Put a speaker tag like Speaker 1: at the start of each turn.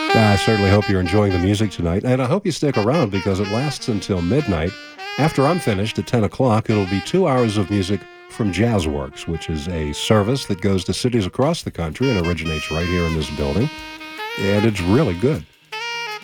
Speaker 1: I certainly hope you're enjoying the music tonight, and I hope you stick around because it lasts until midnight. After I'm finished at 10 o'clock, it'll be 2 hours of music from JazzWorks, which is a service that goes to cities across the country and originates right here in this building, and it's really good.